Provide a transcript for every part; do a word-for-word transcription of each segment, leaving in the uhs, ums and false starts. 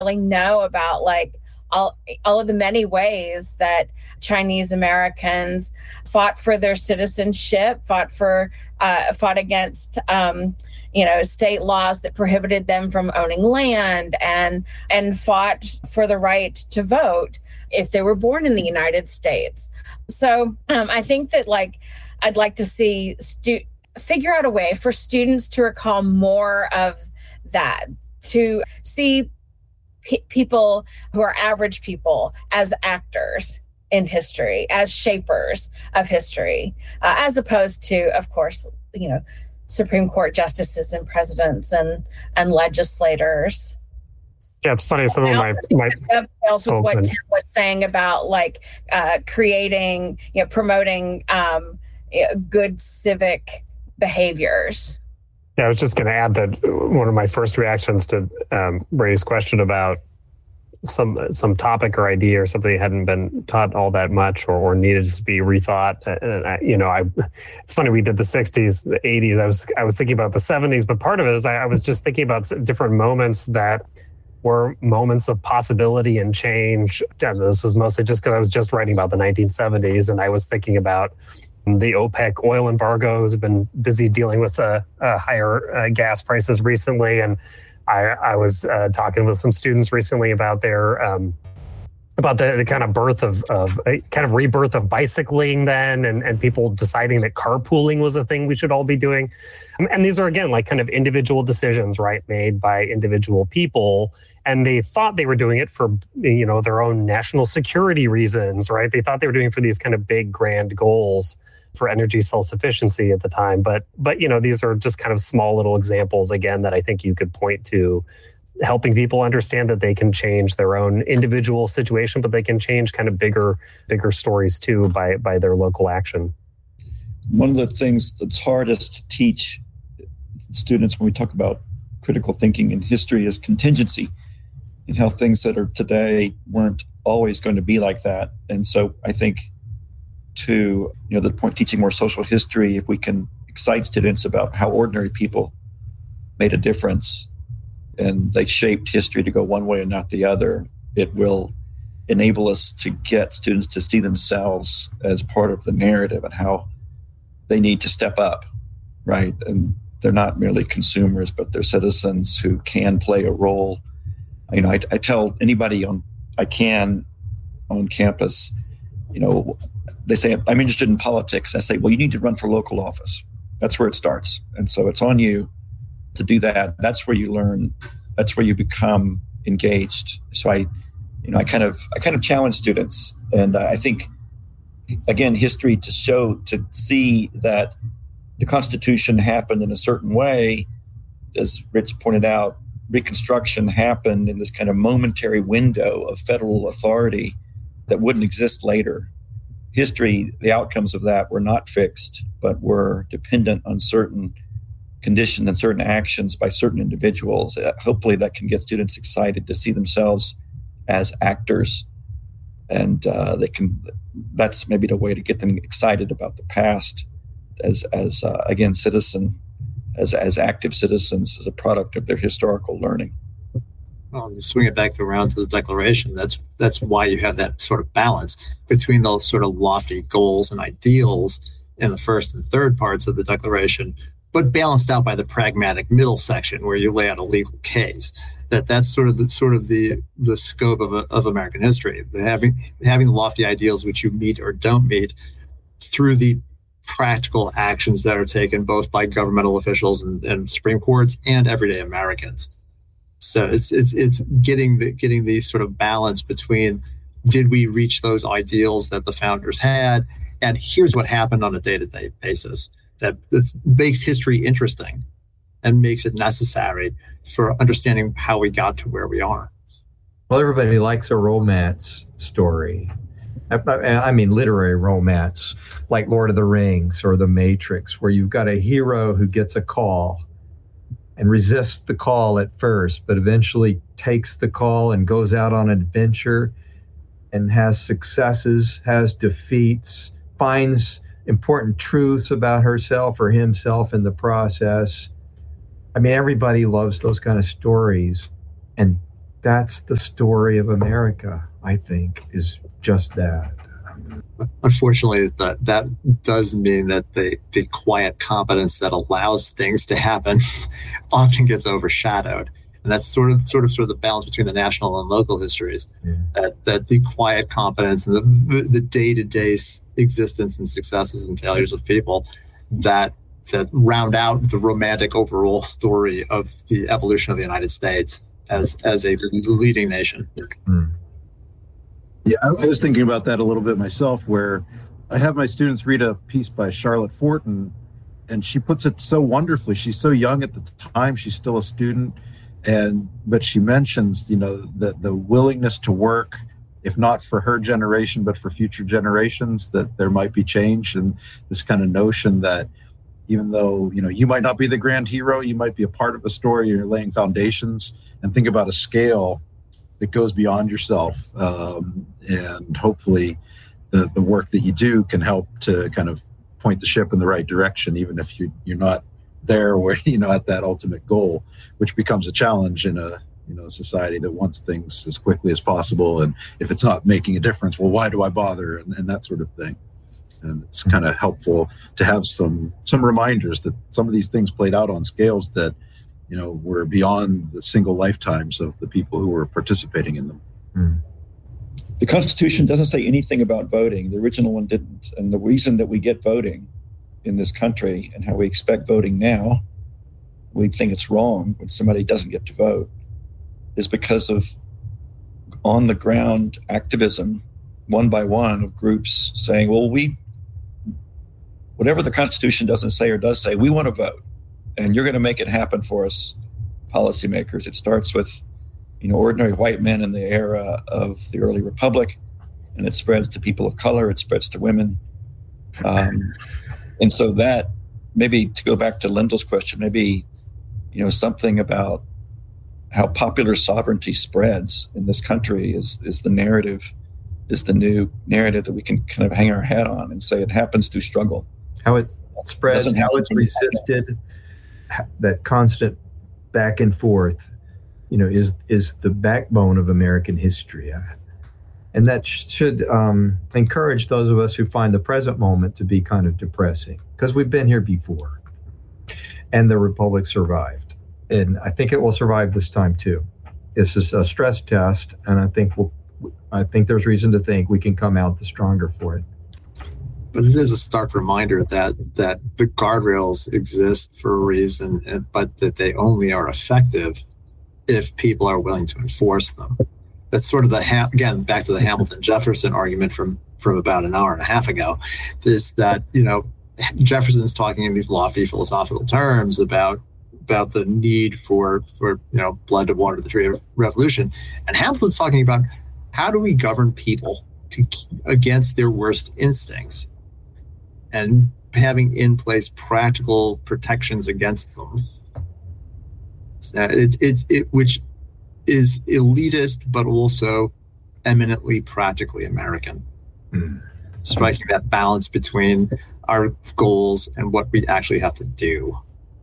really know about like all, all of the many ways that Chinese Americans fought for their citizenship, fought for, uh, fought against, um, you know, state laws that prohibited them from owning land, and and fought for the right to vote if they were born in the United States. So um, I think that like I'd like to see stu- figure out a way for students to recall more of that, to see p- people who are average people as actors in history, as shapers of history, uh, as opposed to, of course, you know, Supreme Court justices and presidents and and legislators. Yeah, it's funny. Some of my my dovetails with what Tim was saying about like uh, creating, you know, promoting um, you know, good civic behaviors. Yeah, I was just going to add that one of my first reactions to um, Brady's question about some some topic or idea or something that hadn't been taught all that much or, or needed to be rethought. And I, you know, I it's funny, we did the sixties, the eighties. I was I was thinking about the seventies, but part of it is I, I was just thinking about different moments that were moments of possibility and change. And this was mostly just because I was just writing about the nineteen seventies, and I was thinking about the OPEC oil embargoes. I've been busy dealing with uh, uh, higher uh, gas prices recently, and I, I was uh, talking with some students recently about their um, about the, the kind of birth of of uh, kind of rebirth of bicycling then, and, and people deciding that carpooling was a thing we should all be doing. And these are, again, like kind of individual decisions, right, made by individual people. And they thought they were doing it for, you know, their own national security reasons, right? They thought they were doing it for these kind of big, grand goals for energy self-sufficiency at the time. But, but you know, these are just kind of small little examples, again, that I think you could point to, helping people understand that they can change their own individual situation, but they can change kind of bigger, bigger stories too by, by their local action. One of the things that's hardest to teach students when we talk about critical thinking in history is contingency, and how things that are today weren't always going to be like that. And so I think to, you know, the point teaching more social history, if we can excite students about how ordinary people made a difference and they shaped history to go one way and not the other, it will enable us to get students to see themselves as part of the narrative and how they need to step up, right? And they're not merely consumers, but they're citizens who can play a role. You know, I, I tell anybody on I can on campus, you know, they say, I'm interested in politics. I say, well, you need to run for local office. That's where it starts. And so it's on you to do that. That's where you learn. That's where you become engaged. So I, you know, I kind of, I kind of challenge students. And I think, again, history to show, to see that the Constitution happened in a certain way, as Rich pointed out, Reconstruction happened in this kind of momentary window of federal authority that wouldn't exist later. History, the outcomes of that were not fixed, but were dependent on certain conditions and certain actions by certain individuals. Uh, hopefully that can get students excited to see themselves as actors. And uh, they can, that's maybe the way to get them excited about the past as, as uh, again, citizen, as, as active citizens, as a product of their historical learning. Well, to swing it back around to the Declaration, that's that's why you have that sort of balance between those sort of lofty goals and ideals in the first and third parts of the Declaration, but balanced out by the pragmatic middle section where you lay out a legal case. That that's sort of the sort of the the scope of a, of American history. The having having lofty ideals which you meet or don't meet through the practical actions that are taken both by governmental officials and, and Supreme Courts and everyday Americans. So it's it's it's getting the getting the sort of balance between, did we reach those ideals that the founders had, and here's what happened on a day-to-day basis that that's, makes history interesting and makes it necessary for understanding how we got to where we are. Well, everybody likes a romance story. I mean, literary romance, like Lord of the Rings or The Matrix, where you've got a hero who gets a call and resists the call at first, but eventually takes the call and goes out on an adventure and has successes, has defeats, finds important truths about herself or himself in the process. I mean, everybody loves those kind of stories. And that's the story of America, I think, is just that. Unfortunately, that that does mean that the, the quiet competence that allows things to happen often gets overshadowed. And that's sort of sort of sort of the balance between the national and local histories. Yeah. That that the quiet competence and the, the, the day-to-day existence and successes and failures of people that that round out the romantic overall story of the evolution of the United States as as a leading nation. Mm. Yeah, I was thinking about that a little bit myself, where I have my students read a piece by Charlotte Fortin, and she puts it so wonderfully. She's so young at the time; she's still a student. And but she mentions, you know, the the willingness to work, if not for her generation, but for future generations, that there might be change, and this kind of notion that even though, you know, you might not be the grand hero, you might be a part of a story, you're laying foundations, and think about a scale that goes beyond yourself. Um, and hopefully the, the work that you do can help to kind of point the ship in the right direction, even if you, you're not there where, you know, at that ultimate goal, which becomes a challenge in a, you know, society that wants things as quickly as possible. And if it's not making a difference, well, why do I bother? And, and that sort of thing. And it's kind of helpful to have some, some reminders that some of these things played out on scales that, you know, were beyond the single lifetimes of the people who were participating in them. Mm. The Constitution doesn't say anything about voting. The original one didn't. And the reason that we get voting in this country and how we expect voting now, we think it's wrong when somebody doesn't get to vote, is because of on the ground activism, one by one, of groups saying, well, we, whatever the Constitution doesn't say or does say, we want to vote, and you're going to make it happen for us, policymakers. It starts with, you know, ordinary white men in the era of the early republic, and it spreads to people of color, it spreads to women. Um, And so that, maybe to go back to Lyndall's question, maybe, you know, something about how popular sovereignty spreads in this country is is the narrative, is the new narrative that we can kind of hang our hat on and say it happens through struggle. How it spreads, how it's resisted, that constant back and forth, you know, is is the backbone of American history. And that should um, encourage those of us who find the present moment to be kind of depressing, because we've been here before and the Republic survived. And I think it will survive this time too. This is a stress test, and I think we'll, I think there's reason to think we can come out the stronger for it. But it is a stark reminder that that the guardrails exist for a reason, but that they only are effective if people are willing to enforce them. That's sort of the, ha- again, back to the Hamilton-Jefferson argument from, from about an hour and a half ago, is that, you know, Jefferson's talking in these lofty philosophical terms about about the need for, for you know, blood to water the tree of revolution. And Hamilton's talking about how do we govern people to against their worst instincts and having in place practical protections against them. Uh, it's, it's, it, which is elitist, but also eminently practically American. Mm. Striking that balance between our goals and what we actually have to do.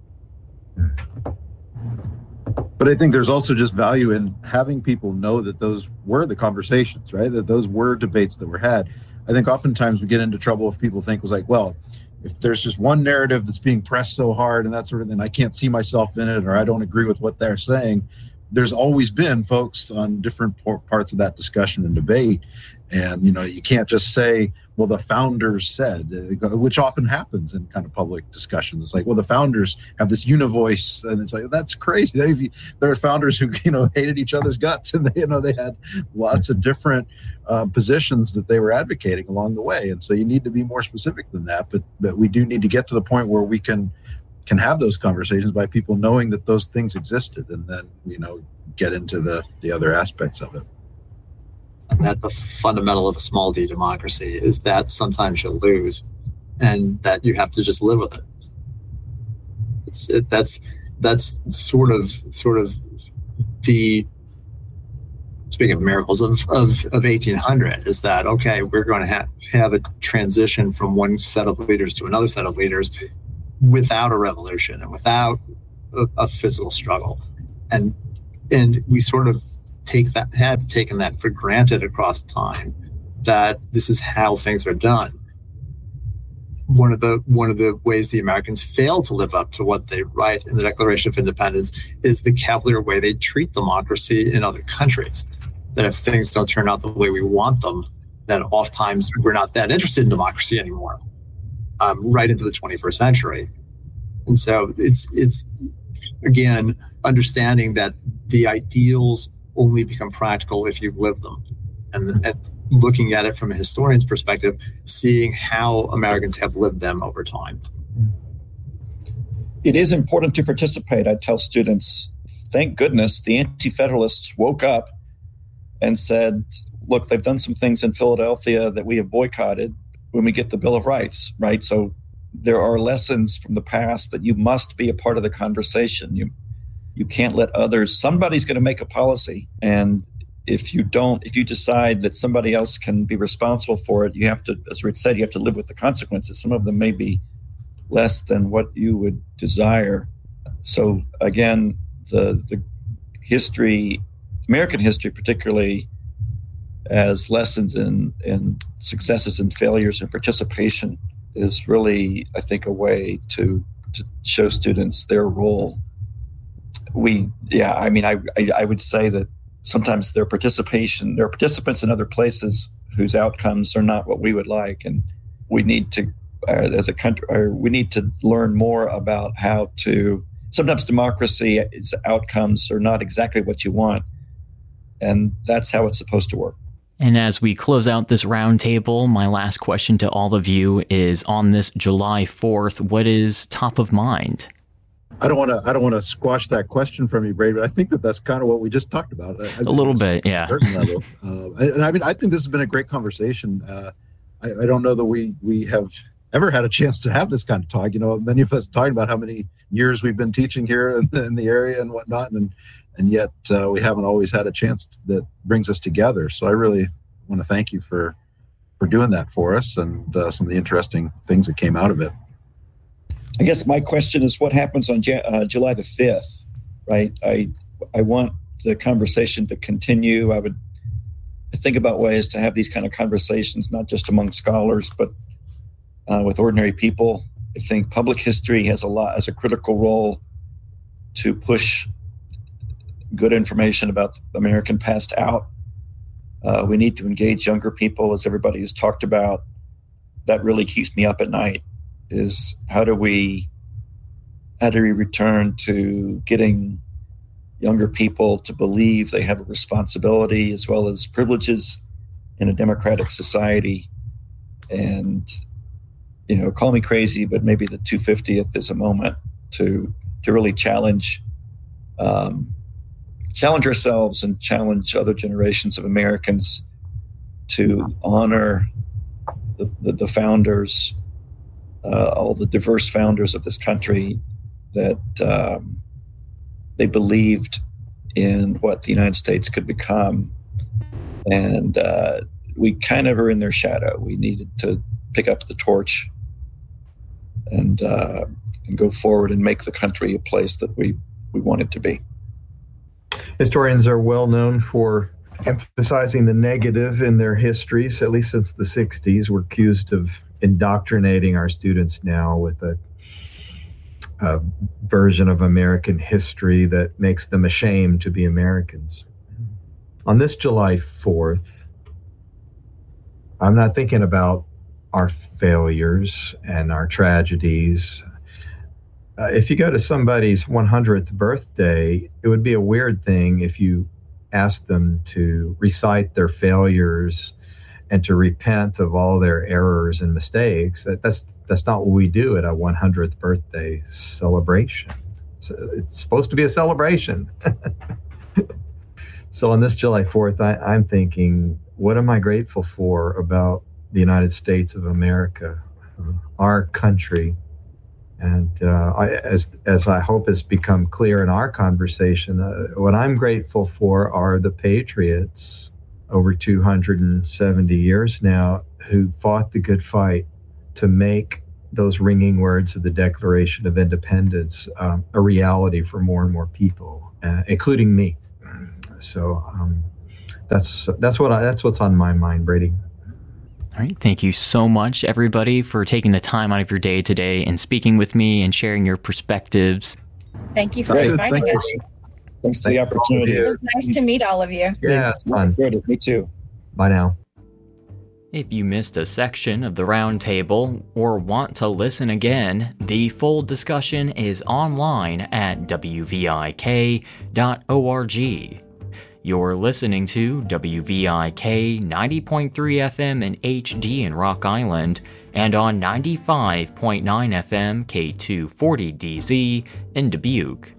But I think there's also just value in having people know that those were the conversations, right? That those were debates that were had. I think oftentimes we get into trouble if people think it was like, well, if there's just one narrative that's being pressed so hard and that sort of thing, I can't see myself in it, or I don't agree with what they're saying. There's always been folks on different parts of that discussion and debate. And, you know, you can't just say, well, the founders said, which often happens in kind of public discussions. It's like, well, the founders have this univoice, and it's like, that's crazy. They, there are founders who, you know, hated each other's guts, and they, you know, they had lots of different uh, positions that they were advocating along the way. And so you need to be more specific than that. But, but we do need to get to the point where we can can have those conversations by people knowing that those things existed, and then, you know, get into the, the other aspects of it. And that the fundamental of a small d democracy is that sometimes you'll lose, and that you have to just live with it. It's it, that's that's sort of sort of the, speaking of miracles of, of, of eighteen hundred, is that, okay, we're going to have, have a transition from one set of leaders to another set of leaders without a revolution and without a, a physical struggle. And and we sort of take that have taken that for granted across time, that this is how things are done. One of the one of the ways the Americans fail to live up to what they write in the Declaration of Independence is the cavalier way they treat democracy in other countries. That if things don't turn out the way we want them, then oftentimes we're not that interested in democracy anymore, um, right into the twenty-first century. And so it's it's again understanding that the ideals only become practical if you live them, and, and looking at it from a historian's perspective, seeing how Americans have lived them over time. It is important to participate. I tell students, thank goodness the Anti-Federalists woke up and said, look, they've done some things in Philadelphia that we have boycotted when we get the Bill of Rights, right? So there are lessons from the past that you must be a part of the conversation. You you can't let others, somebody's going to make a policy, and if you don't, if you decide that somebody else can be responsible for it, you have to, as Rich said, you have to live with the consequences. Some of them may be less than what you would desire. So again, the the history, American history particularly, as lessons in, in successes and failures and participation, is really, I think, a way to to show students their role. We, yeah, I mean, I I, I would say that sometimes their participation, there are participants in other places whose outcomes are not what we would like, and we need to, uh, as a country, or we need to learn more about how to. Sometimes democracy's outcomes are not exactly what you want, and that's how it's supposed to work. And as we close out this roundtable, my last question to all of you is, on this July fourth, what is top of mind? I don't want to. I don't want to squash that question from you, Brady. But I think that that's kind of what we just talked about. I, I a little bit, yeah. A certain level, uh, and, and I mean, I think this has been a great conversation. Uh, I, I don't know that we we have ever had a chance to have this kind of talk. You know, many of us talking about how many years we've been teaching here in, in the area and whatnot, and and yet uh, we haven't always had a chance that brings us together. So I really want to thank you for for doing that for us, and uh, some of the interesting things that came out of it. I guess my question is, what happens on uh, July the fifth, right? I I want the conversation to continue. I would think about ways to have these kind of conversations, not just among scholars, but uh, with ordinary people. I think public history has a lot, has a critical role to push good information about the American past out. Uh, we need to engage younger people, as everybody has talked about. That really keeps me up at night. Is how do we how do we return to getting younger people to believe they have a responsibility as well as privileges in a democratic society? And, you know, call me crazy, but maybe the two hundred fiftieth is a moment to to really challenge um, challenge ourselves and challenge other generations of Americans to honor the, the, the founders, Uh, all the diverse founders of this country, that um, they believed in what the United States could become. And uh, we kind of are in their shadow. We needed to pick up the torch and, uh, and go forward and make the country a place that we, we want it to be. Historians are well known for emphasizing the negative in their histories, at least since the sixties. We're accused of indoctrinating our students now with a, a version of American history that makes them ashamed to be Americans. On this July fourth, I'm not thinking about our failures and our tragedies. Uh, if you go to somebody's one hundredth birthday, it would be a weird thing if you asked them to recite their failures and to repent of all their errors and mistakes. That, that's that's not what we do at a one hundredth birthday celebration. So it's supposed to be a celebration. So on this July fourth, I, I'm thinking, what am I grateful for about the United States of America, our country? And uh, I, as as I hope has become clear in our conversation, uh, what I'm grateful for are the patriots over two hundred seventy years now who fought the good fight to make those ringing words of the Declaration of Independence um, a reality for more and more people, uh, including me. so um, that's that's what I, that's what's on my mind, Brady. All right. Thank you so much, everybody, for taking the time out of your day today and speaking with me and sharing your perspectives. Thank you for Great. inviting Thank us. you. Thanks for the opportunity. It was nice to meet all of you. Yeah, it's fun. Good. Me too. Bye now. If you missed a section of the roundtable or want to listen again, the full discussion is online at w v i k dot org. You're listening to W V I K ninety point three F M in H D in Rock Island and on ninety-five point nine F M K two forty D Z in Dubuque.